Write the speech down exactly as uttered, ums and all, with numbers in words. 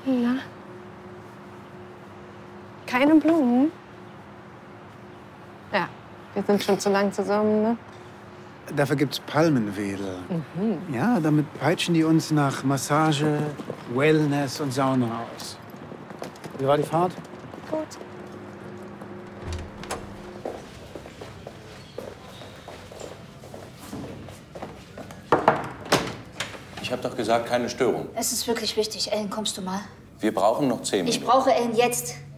Na? Keine Blumen? Ja, wir sind schon zu lang zusammen, ne? Dafür gibt's Palmenwedel. Mhm. Ja, damit peitschen die uns nach Massage, Wellness und Sauna aus. Wie war die Fahrt? Gut. Ich habe doch gesagt, keine Störung. Es ist wirklich wichtig. Ellen, kommst du mal? Wir brauchen noch zehn Minuten. Ich brauche Ellen jetzt.